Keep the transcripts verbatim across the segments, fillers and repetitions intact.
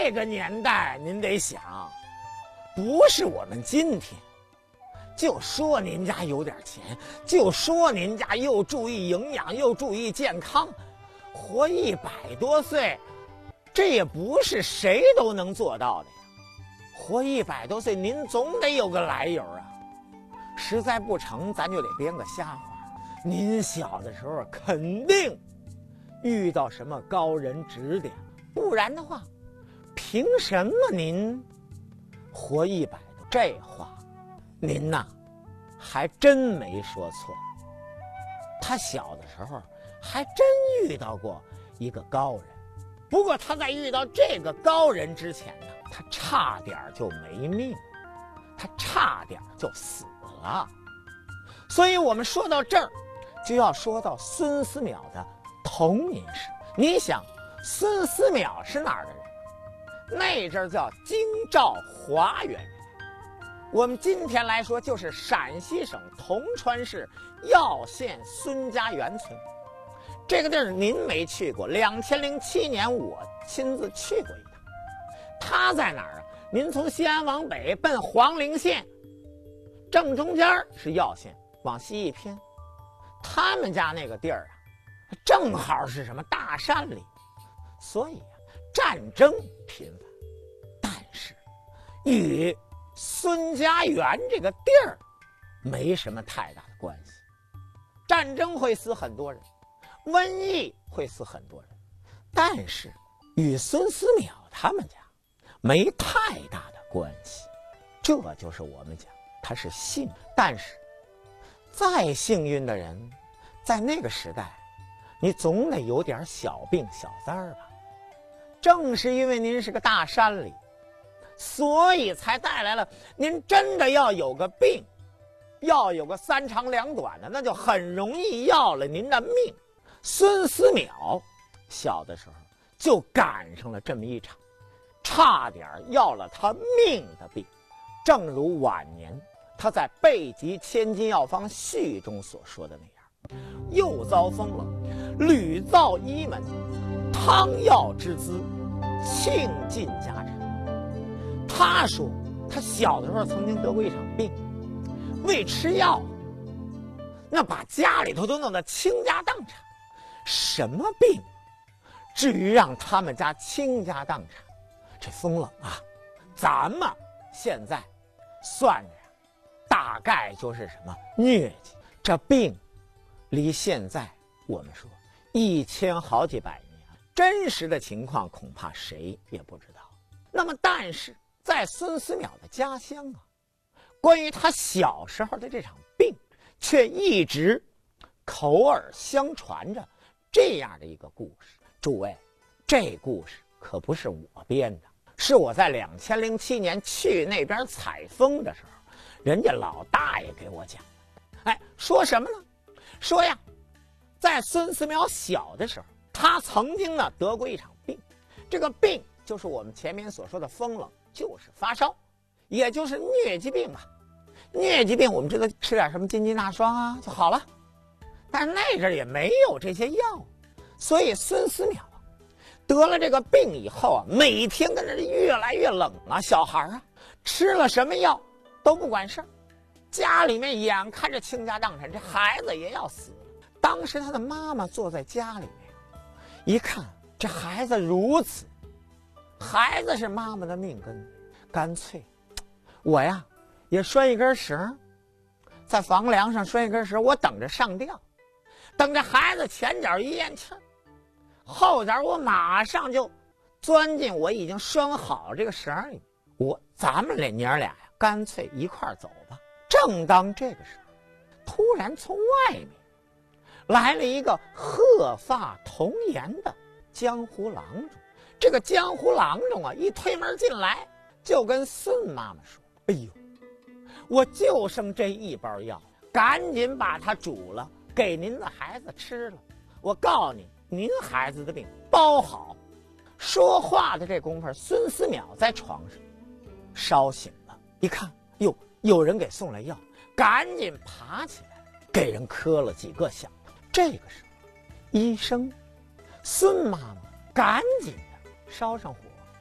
那个年代，您得想，不是我们今天。就说您家有点钱，就说您家又注意营养又注意健康，活一百多岁，这也不是谁都能做到的呀。活一百多岁，您总得有个来由啊。实在不成，咱就得编个瞎话。您小的时候肯定遇到什么高人指点，不然的话，凭什么您活一百多？这话，您呐，还真没说错。他小的时候还真遇到过一个高人，不过他在遇到这个高人之前呢，他差点就没命，他差点就死了。所以我们说到这儿，就要说到孙思邈的童年史。你想，孙思邈是哪儿的人？那阵儿叫京兆华原人。我们今天来说，就是陕西省铜川市耀县孙家园村。这个地儿您没去过，两千零七年我亲自去过一趟。它在哪儿啊？您从西安往北奔黄陵县，正中间是耀县，往西一偏，他们家那个地儿啊，正好是什么大山里，所以啊，战争频繁，但是与孙家园这个地儿没什么太大的关系。战争会死很多人，瘟疫会死很多人，但是与孙思邈他们家没太大的关系。这就是我们讲他是幸，但是再幸运的人，在那个时代，你总得有点小病小灾儿吧。正是因为您是个大山里，所以才带来了您真的要有个病，要有个三长两短的，那就很容易要了您的命。孙思邈小的时候就赶上了这么一场差点要了他命的病。正如晚年他在《备急千金药方序》中所说的那样，又遭风冷，屡造医门，汤药之资倾尽家产。他说他小的时候曾经得过一场病，为吃药，那把家里头都弄得倾家荡产。什么病至于让他们家倾家荡产？这风冷啊，咱们现在算着呀，大概就是什么疟疾。这病离现在我们说一千好几百年，真实的情况恐怕谁也不知道。那么但是在孙思邈的家乡啊，关于他小时候的这场病却一直口耳相传着这样的一个故事。诸位，这故事可不是我编的，是我在两千零七年去那边采风的时候，人家老大爷给我讲。哎，说什么呢？说呀，在孙思邈小的时候，他曾经呢得过一场病，这个病就是我们前面所说的风冷，就是发烧，也就是疟疾病吧。疟疾病我们知道吃点什么金鸡纳霜啊就好了，但是那阵也没有这些药，所以孙思邈得了这个病以后啊，每天跟着越来越冷啊，小孩啊吃了什么药都不管事儿，家里面眼看着倾家荡产，这孩子也要死了。当时他的妈妈坐在家里面，一看这孩子如此，孩子是妈妈的命根，干脆我呀也拴一根绳，在房梁上拴一根绳，我等着上吊，等着孩子前脚一咽气儿，后脚我马上就钻进我已经拴好这个绳里，我咱们这娘俩呀干脆一块儿走吧。正当这个时候，突然从外面来了一个鹤发童颜的江湖郎中。这个江湖郎中啊，一推门进来，就跟孙妈妈说：“哎呦，我就剩这一包药，赶紧把它煮了，给您的孩子吃了。我告诉你，您孩子的病包好。”说话的这功夫，孙思邈在床上烧醒了，一看，哟，有人给送来药，赶紧爬起来，给人磕了几个响头。这个时候，医生孙妈妈赶紧的烧上火，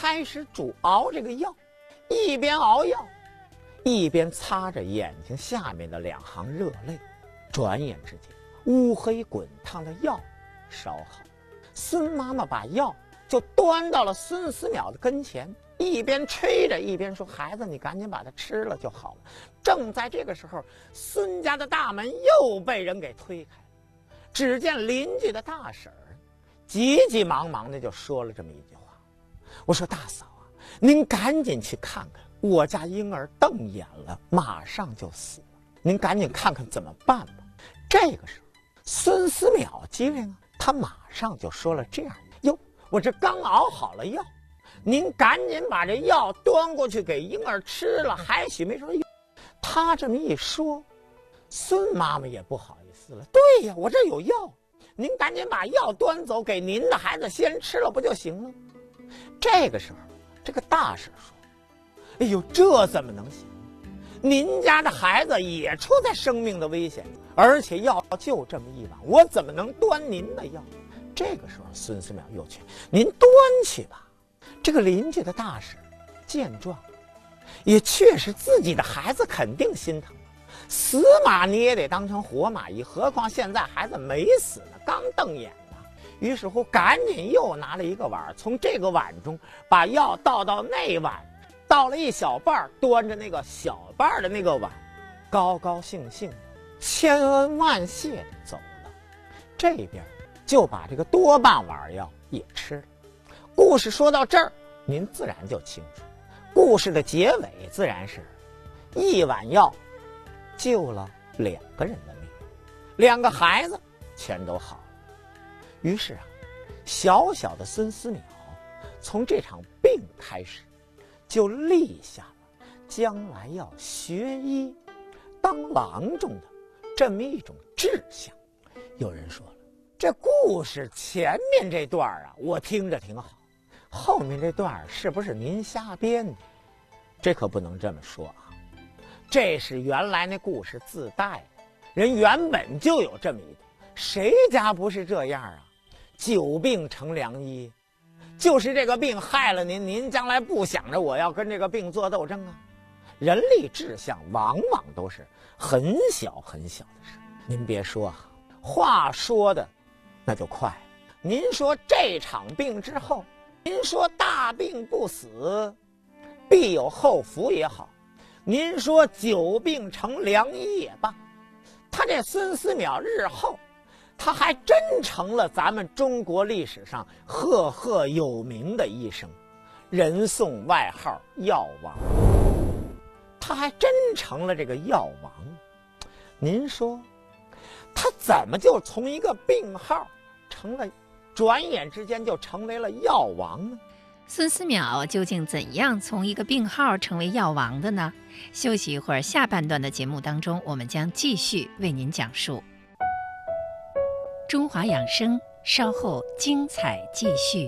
开始煮熬这个药，一边熬药，一边擦着眼睛下面的两行热泪。转眼之间，乌黑滚烫的药烧好，孙妈妈把药就端到了孙思邈的跟前，一边吹着一边说：“孩子，你赶紧把它吃了就好了。”正在这个时候，孙家的大门又被人给推开了。只见邻居的大婶儿急急忙忙的就说了这么一句话：“我说大嫂啊，您赶紧去看看，我家婴儿瞪眼了，马上就死了，您赶紧看看怎么办吧。”这个时候，孙思邈机灵啊，他马上就说了这样：“哟，我这刚熬好了药，您赶紧把这药端过去给婴儿吃了，还许没说用。”他这么一说，孙妈妈也不好意思了：“对呀，我这有药，您赶紧把药端走，给您的孩子先吃了不就行了？”这个时候，这个大婶说：“哎呦，这怎么能行？您家的孩子也处在生命的危险，而且药就这么一碗，我怎么能端您的药？”这个时候，孙思邈又劝：“您端去吧。”这个邻居的大婶见状，也确实自己的孩子肯定心疼，死马你也得当成活马医，何况现在孩子没死呢，刚瞪眼呢。于是乎，赶紧又拿了一个碗，从这个碗中把药倒到那碗，倒了一小半，端着那个小半的那个碗，高高兴兴的千恩万谢的走了。这边就把这个多半碗药也吃了。故事说到这儿，您自然就清楚，故事的结尾自然是一碗药救了两个人的命，两个孩子全都好了。于是啊，小小的孙思邈从这场病开始，就立下了将来要学医当郎中的这么一种志向。有人说了，这故事前面这段啊，我听着挺好，后面这段是不是您瞎编的？这可不能这么说啊，这是原来那故事自带的，人原本就有这么一段，谁家不是这样啊？久病成良医，就是这个病害了您，您将来不想着我要跟这个病做斗争啊？人立志向往往都是很小很小的事。您别说啊，话说的那就快了。您说这场病之后，您说大病不死必有后福也好，您说久病成良医也罢，他这孙思邈日后他还真成了咱们中国历史上赫赫有名的医生，人送外号药王，他还真成了这个药王。您说他怎么就从一个病号成了，转眼之间就成为了药王呢？ 孙思邈究竟怎样从一个病号成为药王的呢？休息一会儿，下半段的节目当中，我们将继续为您讲述。中华养生，稍后精彩继续。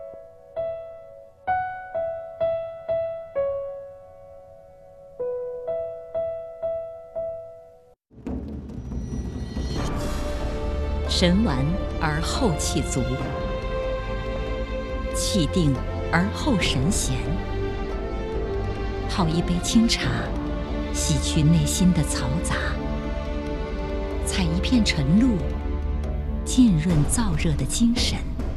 神完而后气足，气定而后神闲。泡一杯清茶，洗去内心的嘈杂；采一片晨露，浸润燥热的精神。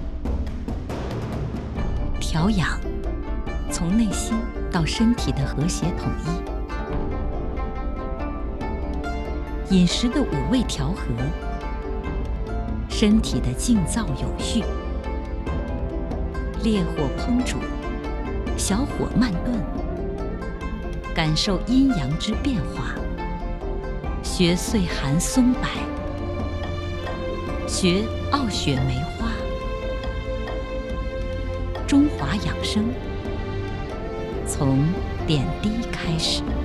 调养，从内心到身体的和谐统一。饮食的五味调和，身体的静躁有序。烈火烹煮，小火慢炖，感受阴阳之变化。学岁寒松柏，学傲雪梅花。中华养生，从点滴开始。